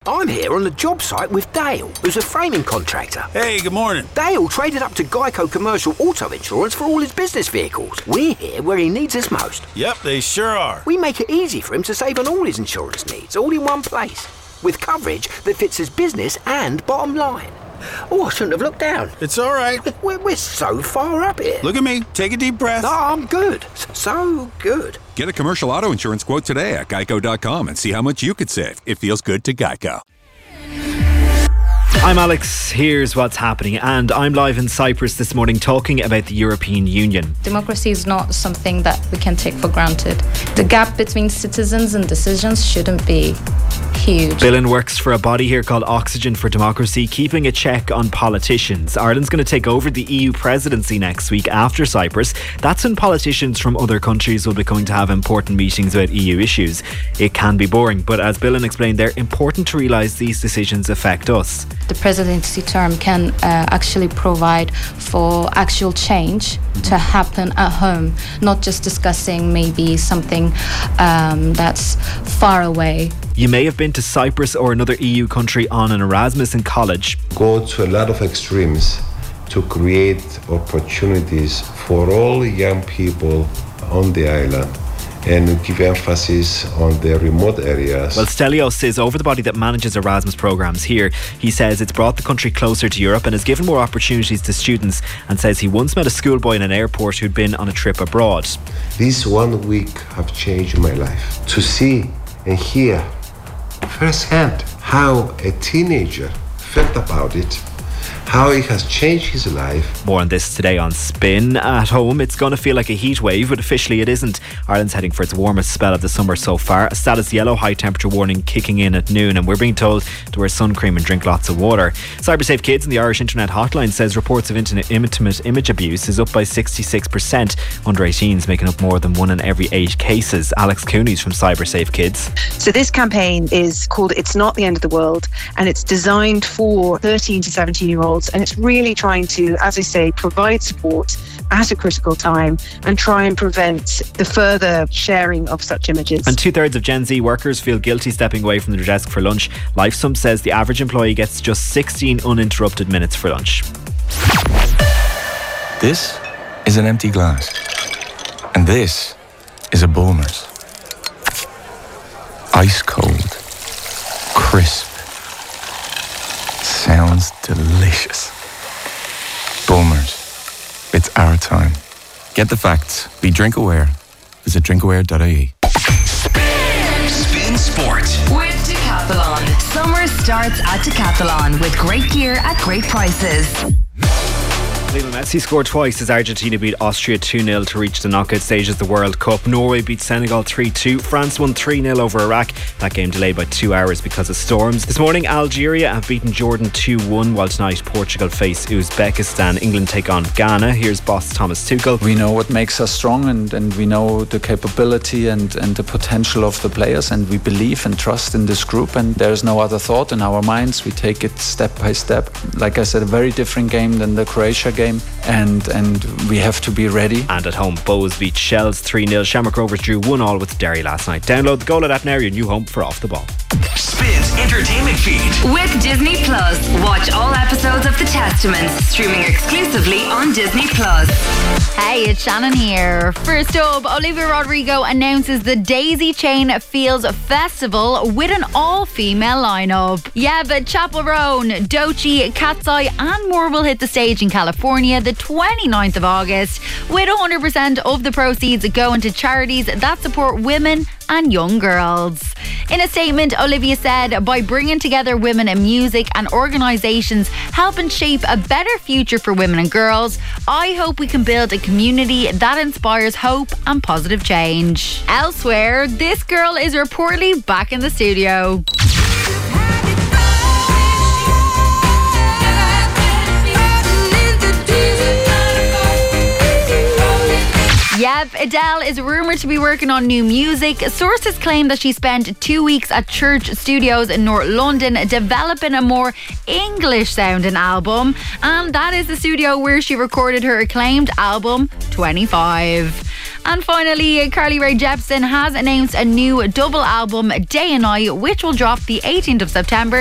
I'm here on the job site with Dale, who's a framing contractor. Hey, good morning. Dale traded up to Geico Commercial Auto Insurance for all his business vehicles. We're here where he needs us most. Yep, they sure are. We make it easy for him to save on all his insurance needs, all in one place, with coverage that fits his business and bottom line. Oh, I shouldn't have looked down. It's all right. We're so far up here. Look at me. Take a deep breath. Oh, I'm good. So good. Get a commercial auto insurance quote today at geico.com and see how much you could save. It feels good to Geico. I'm Alex, here's what's happening, and I'm live in Cyprus this morning talking about the European Union. Democracy is not something that we can take for granted. The gap between citizens and decisions shouldn't be huge. Billen works for a body here called Oxygen for Democracy, keeping a check on politicians. Ireland's going to take over the EU presidency next week after Cyprus. That's when politicians from other countries will be going to have important meetings about EU issues. It can be boring, but as Billen explained, they're important to realise these decisions affect us. The presidency term can actually provide for actual change to happen at home, not just discussing maybe something that's far away. You may have been to Cyprus or another EU country on an Erasmus in college. Go to a lot of extremes to create opportunities for all young people on the island and give emphasis on the remote areas. Well, Stelios is over the body that manages Erasmus programmes here. He says it's brought the country closer to Europe and has given more opportunities to students, and says he once met a schoolboy in an airport who'd been on a trip abroad. This 1 week have changed my life. To see and hear firsthand how a teenager felt about it, how it has changed his life. More on this today on Spin. At home, it's going to feel like a heat wave, but officially it isn't. Ireland's heading for its warmest spell of the summer so far. A status yellow high temperature warning kicking in at noon, and we're being told to wear sun cream and drink lots of water. CyberSafe Kids and the Irish Internet Hotline says reports of intimate image abuse is up by 66%. Under 18s making up more than 1 in every 8 cases. Alex Cooney's from CyberSafe Kids. So this campaign is called It's Not the End of the World, and it's designed for 13 to 17-year-olds. And it's really trying to, as I say, provide support at a critical time and try and prevent the further sharing of such images. And 2/3 of Gen Z workers feel guilty stepping away from their desk for lunch. Lifesum says the average employee gets just 16 uninterrupted minutes for lunch. This is an empty glass. And this is a Bulmers. Ice cold. Crisp. Sounds delicious. Bulmers. It's our time. Get the facts. Be drink aware. Visit drinkaware.ie. Spin Sport with Decathlon. Summer starts at Decathlon with great gear at great prices. Lionel Messi scored twice as Argentina beat Austria 2-0 to reach the knockout stage of the World Cup. Norway beat Senegal 3-2. France won 3-0 over Iraq. That game delayed by 2 hours because of storms. This morning, Algeria have beaten Jordan 2-1, while tonight Portugal face Uzbekistan. England take on Ghana. Here's boss Thomas Tuchel. We know what makes us strong, and we know the capability and the potential of the players, and we believe and trust in this group, and there's no other thought in our minds. We take it step by step. Like I said, a very different game than the Croatia game, and we have to be ready. And at home, Bows beat Shells 3-0. Shamrock Rovers drew 1-1 with Derry last night. Download the Goal app now, your new home for Off the Ball. Spin's entertainment feed with Disney Plus. Watch all episodes of The Testament streaming exclusively on Disney Plus. Hey, it's Shannon here. First up, Olivia Rodrigo announces the Daisy Chain Fields Festival with an all-female lineup. Yeva, Chapel Roan, Doechii, Cat's Eye and more will hit the stage in California the 29th of August, with 100% of the proceeds going to charities that support women and young girls. In a statement, Olivia said, by bringing together women in music and organisations helping shape a better future for women and girls, I hope we can build a community that inspires hope and positive change. Elsewhere, this girl is reportedly back in the studio. Yep, Adele is rumoured to be working on new music. Sources claim that she spent 2 weeks at Church Studios in North London developing a more English-sounding album. And that is the studio where she recorded her acclaimed album, 25. And finally, Carly Rae Jepsen has announced a new double album, Day and Night, which will drop the 18th of September.